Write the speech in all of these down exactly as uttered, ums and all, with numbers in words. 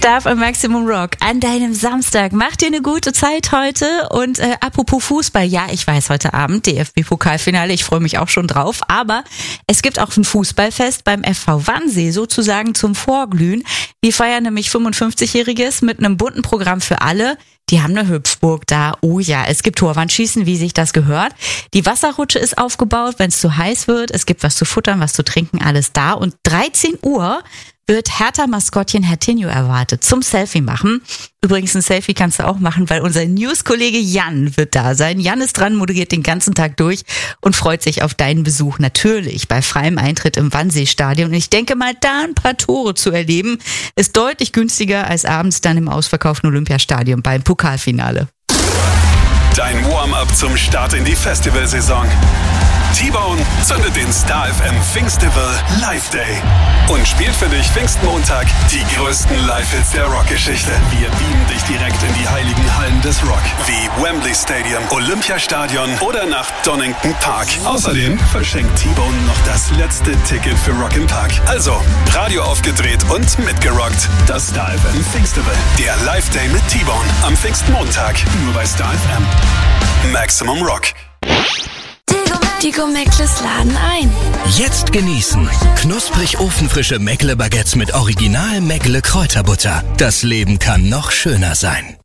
Star F M Maximum Rock an deinem Samstag. Mach dir eine gute Zeit heute. Und äh, apropos Fußball, ja, ich weiß, heute Abend D F B-Pokalfinale, ich freue mich auch schon drauf. Aber es gibt auch ein Fußballfest beim F V Wannsee, sozusagen zum Vorglühen. Die feiern nämlich fünfundfünfzigjähriges mit einem bunten Programm für alle. Die haben eine Hüpfburg da. Oh ja, es gibt Torwandschießen, wie sich das gehört. Die Wasserrutsche ist aufgebaut, wenn es zu heiß wird. Es gibt was zu futtern, was zu trinken, alles da. Und dreizehn Uhr wird Hertha-Maskottchen Hertinho erwartet zum Selfie machen. Übrigens, ein Selfie kannst du auch machen, weil unser News-Kollege Jan wird da sein. Jan ist dran, moderiert den ganzen Tag durch und freut sich auf deinen Besuch. Natürlich bei freiem Eintritt im Wannsee-Stadion. Und ich denke mal, da ein paar Tore zu erleben, ist deutlich günstiger als abends dann im ausverkauften Olympiastadion beim Pokalfinale. Dein Warm-up zum Start in die Festivalsaison. T-Bone zündet den Star F M Pfingstival Live Day und spielt für dich Pfingstmontag die größten Live-Hits der Rockgeschichte. Wir beamen dich direkt in die heiligen Hallen des Rock, wie Wembley Stadium, Olympiastadion oder nach Donington Park. Außerdem verschenkt T-Bone noch das letzte Ticket für Rock im Park. Also, Radio aufgedreht und mitgerockt. Das Star F M Pfingstival, der Live Day mit T-Bone am Pfingstmontag, nur bei Star F M. Maximum Rock. Die Go-Meckles laden ein. Jetzt genießen. Knusprig ofenfrische Meckle-Baguettes mit Original Meckle Kräuterbutter. Das Leben kann noch schöner sein.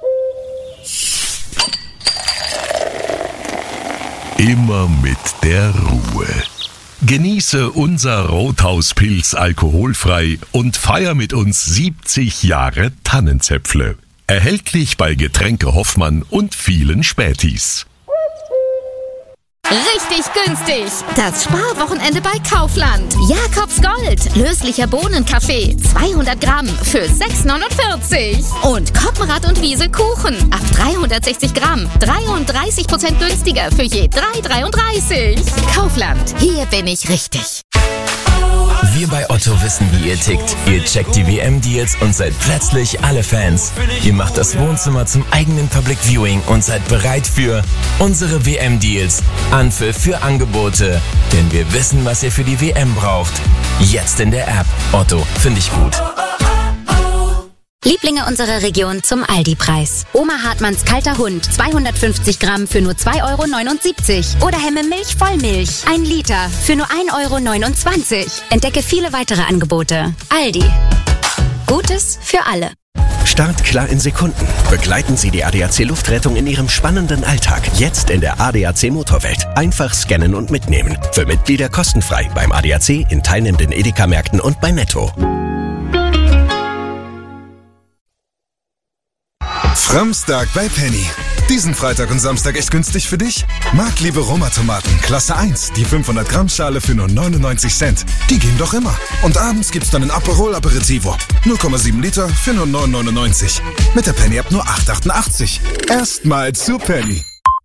Immer mit der Ruhe. Genieße unser Rothauspilz alkoholfrei und feier mit uns siebzig Jahre Tannenzäpfle. Erhältlich bei Getränke Hoffmann und vielen Spätis. Richtig günstig. Das Sparwochenende bei Kaufland. Jakobs Gold. Löslicher Bohnenkaffee. zweihundert Gramm für sechs neunundvierzig. Und Koppenrad und Wiese Kuchen. Ab dreihundertsechzig Gramm. dreiunddreißig Prozent günstiger für je drei dreiunddreißig. Kaufland. Hier bin ich richtig. Wir bei Otto wissen, wie ihr tickt. Ihr checkt die W M-Deals und seid plötzlich alle Fans. Ihr macht das Wohnzimmer zum eigenen Public Viewing und seid bereit für unsere W M-Deals. Anpfiff für Angebote. Denn wir wissen, was ihr für die W M braucht. Jetzt in der App. Otto, finde ich gut. Lieblinge unserer Region zum Aldi-Preis. Oma Hartmanns kalter Hund, zweihundertfünfzig Gramm für nur zwei Euro neunundsiebzig. Oder Hemme Milch Vollmilch, ein Liter für nur ein Euro neunundzwanzig. Entdecke viele weitere Angebote. Aldi. Gutes für alle. Start klar in Sekunden. Begleiten Sie die A D A C Luftrettung in Ihrem spannenden Alltag. Jetzt in der A D A C Motorwelt. Einfach scannen und mitnehmen. Für Mitglieder kostenfrei beim A D A C, in teilnehmenden Edeka-Märkten und bei Netto. Framstag bei Penny. Diesen Freitag und Samstag echt günstig für dich? Marktliebe Roma-Tomaten, Klasse eins, die fünfhundert Gramm Schale für nur neunundneunzig Cent. Die gehen doch immer. Und abends gibt's dann ein Aperol Aperitivo. null Komma sieben Liter für nur neun neunundneunzig. Mit der Penny-App nur acht achtundachtzig. Erstmal zu Penny.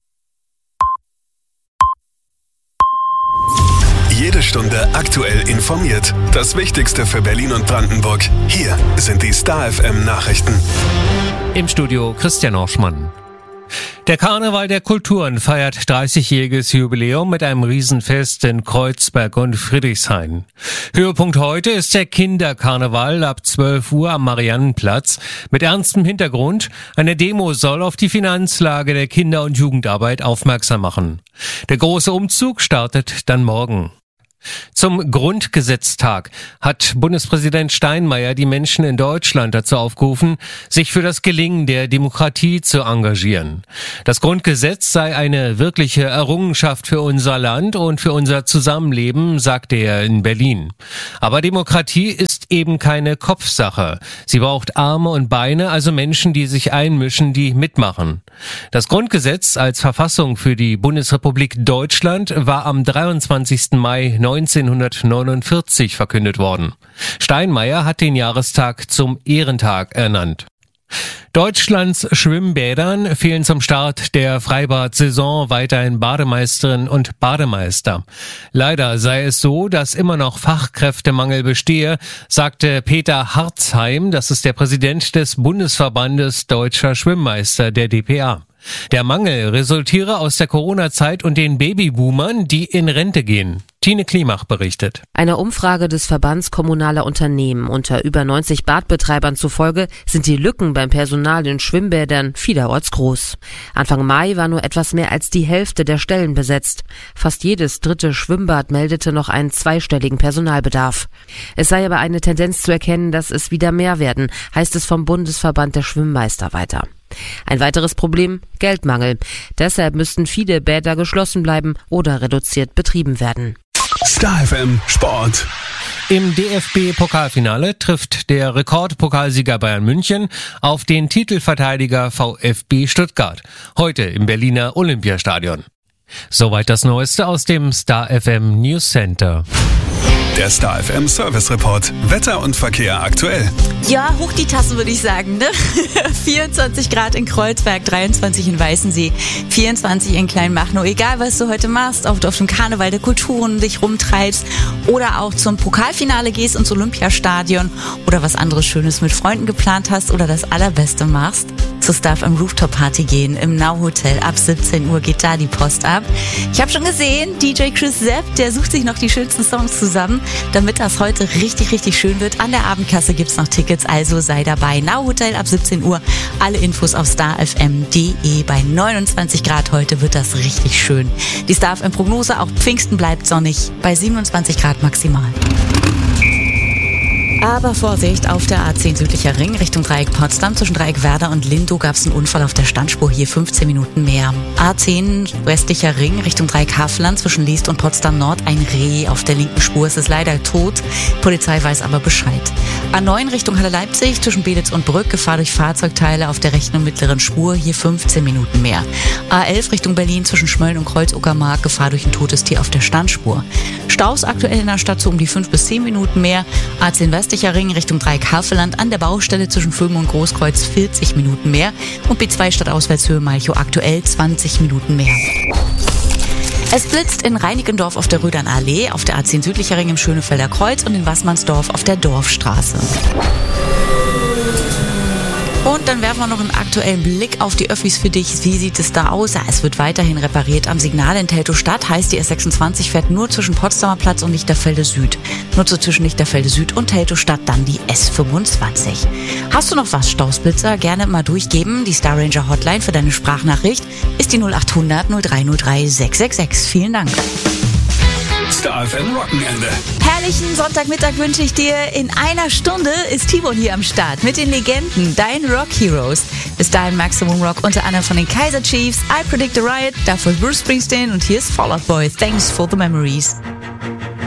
Jede Stunde aktuell informiert. Das Wichtigste für Berlin und Brandenburg. Hier sind die Star F M Nachrichten. Im Studio Christian Orschmann. Der Karneval der Kulturen feiert dreißigjähriges Jubiläum mit einem Riesenfest in Kreuzberg und Friedrichshain. Höhepunkt heute ist der Kinderkarneval ab zwölf Uhr am Mariannenplatz. Mit ernstem Hintergrund, eine Demo soll auf die Finanzlage der Kinder- und Jugendarbeit aufmerksam machen. Der große Umzug startet dann morgen. Zum Grundgesetztag hat Bundespräsident Steinmeier die Menschen in Deutschland dazu aufgerufen, sich für das Gelingen der Demokratie zu engagieren. Das Grundgesetz sei eine wirkliche Errungenschaft für unser Land und für unser Zusammenleben, sagte er in Berlin. Aber Demokratie ist eben keine Kopfsache. Sie braucht Arme und Beine, also Menschen, die sich einmischen, die mitmachen. Das Grundgesetz als Verfassung für die Bundesrepublik Deutschland war am dreiundzwanzigsten Mai neunzehnhundertneunundvierzig verkündet worden. Steinmeier hat den Jahrestag zum Ehrentag ernannt. Deutschlands Schwimmbädern fehlen zum Start der Freibad-Saison weiterhin Bademeisterinnen und Bademeister. Leider sei es so, dass immer noch Fachkräftemangel bestehe, sagte Peter Harzheim, das ist der Präsident des Bundesverbandes Deutscher Schwimmmeister, der D P A. Der Mangel resultiere aus der Corona-Zeit und den Babyboomern, die in Rente gehen. Tine Klimach berichtet. Einer Umfrage des Verbands kommunaler Unternehmen unter über neunzig Badbetreibern zufolge sind die Lücken beim Personal in Schwimmbädern vielerorts groß. Anfang Mai war nur etwas mehr als die Hälfte der Stellen besetzt. Fast jedes dritte Schwimmbad meldete noch einen zweistelligen Personalbedarf. Es sei aber eine Tendenz zu erkennen, dass es wieder mehr werden, heißt es vom Bundesverband der Schwimmmeister weiter. Ein weiteres Problem: Geldmangel. Deshalb müssten viele Bäder geschlossen bleiben oder reduziert betrieben werden. Star F M Sport. Im D F B-Pokalfinale trifft der Rekordpokalsieger Bayern München auf den Titelverteidiger VfB Stuttgart. Heute im Berliner Olympiastadion. Soweit das Neueste aus dem Star F M News Center. Der Star F M Service Report. Wetter und Verkehr aktuell. Ja, hoch die Tassen würde ich sagen, ne? vierundzwanzig Grad in Kreuzberg, dreiundzwanzig in Weißensee, vierundzwanzig in Kleinmachnow. Egal, was du heute machst, ob du auf dem Karneval der Kulturen dich rumtreibst oder auch zum Pokalfinale gehst ins Olympiastadion oder was anderes Schönes mit Freunden geplant hast oder das Allerbeste machst, zur Star F M Rooftop Party gehen im Now Hotel. Ab siebzehn Uhr geht da die Post ab. Ich habe schon gesehen, D J Chris Sepp, der sucht sich noch die schönsten Songs zusammen, damit das heute richtig, richtig schön wird. An der Abendkasse gibt's noch Tickets, also sei dabei. Now Hotel ab siebzehn Uhr. Alle Infos auf star f m punkt d e. Bei neunundzwanzig Grad heute wird das richtig schön. Die Star F M Prognose, auch Pfingsten bleibt sonnig bei siebenundzwanzig Grad maximal. Aber Vorsicht, auf der A zehn südlicher Ring Richtung Dreieck Potsdam zwischen Dreieck Werder und Lindow gab es einen Unfall auf der Standspur, hier fünfzehn Minuten mehr. A zehn westlicher Ring Richtung Dreieck Havelland zwischen Liest und Potsdam Nord ein Reh auf der linken Spur. Es ist leider tot, Polizei weiß aber Bescheid. A neun Richtung Halle Leipzig zwischen Beditz und Brück, Gefahr durch Fahrzeugteile auf der rechten und mittleren Spur, hier fünfzehn Minuten mehr. A elf Richtung Berlin zwischen Schmölln und Kreuz-Uckermark, Gefahr durch ein totes Tier auf der Standspur. Staus aktuell in der Stadt so um die fünf bis zehn Minuten mehr. A zehn westlicher Ring Richtung Dreieck Havelland an der Baustelle zwischen Vögen und Großkreuz vierzig Minuten mehr und B zwei Stadtauswärtshöhe Malchow aktuell zwanzig Minuten mehr. Es blitzt in Reinickendorf auf der Rödernallee, auf der A zehn südlicher Ring im Schönefelder Kreuz und in Wassmannsdorf auf der Dorfstraße. Und dann werfen wir noch einen aktuellen Blick auf die Öffis für dich. Wie sieht es da aus? Ja, es wird weiterhin repariert am Signal in Teltow-Stadt. Heißt, die S sechsundzwanzig fährt nur zwischen Potsdamer Platz und Lichterfelde Süd. Nur so zwischen Lichterfelde Süd und Teltow-Stadt dann die S fünfundzwanzig. Hast du noch was, Stausblitzer? Gerne mal durchgeben. Die Star Ranger Hotline für deine Sprachnachricht ist die null acht hundert null drei null drei sechs sechs sechs. Vielen Dank. Star F M Wochenende. Herrlichen Sonntagmittag wünsche ich dir. In einer Stunde ist Timon hier am Start mit den Legenden, deinen Rock Heroes. Bis dahin Maximum Rock, unter anderem von den Kaiser Chiefs, I Predict a Riot, davor Bruce Springsteen und hier ist Fall Out Boy. Thanks for the memories.